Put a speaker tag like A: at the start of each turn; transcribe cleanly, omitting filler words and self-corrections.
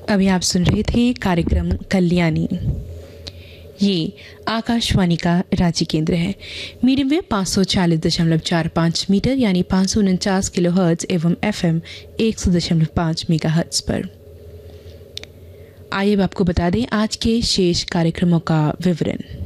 A: अभी आप सुन रहे थे कार्यक्रम कल्याणी। ये आकाशवाणी का रांची केंद्र है। मीडियम वेव 540.45 मीटर यानी 549 किलोहर्ट्ज एवं FM 100.5 मेगाहर्ट्ज पर। आइए अब आपको बता दें आज के शेष कार्यक्रमों का विवरण।